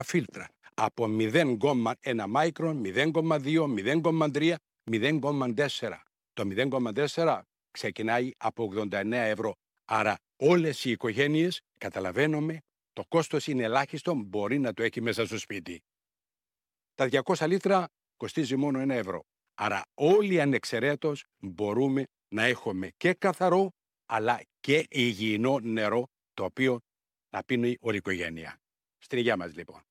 φίλτρα από 0,1 μάικρον, 0,2, 0,3, 0,4. Το 0,4 ξεκινάει από 89 ευρώ. Άρα όλες οι οικογένειες, καταλαβαίνουμε, το κόστος είναι ελάχιστο, μπορεί να το έχει μέσα στο σπίτι. Τα 200 λίτρα κοστίζει μόνο 1 ευρώ. Άρα όλοι ανεξαιρέτως μπορούμε να έχουμε και καθαρό, αλλά και υγιεινό νερό, το οποίο να πίνει όλη η οικογένεια. Στην υγεία μας λοιπόν.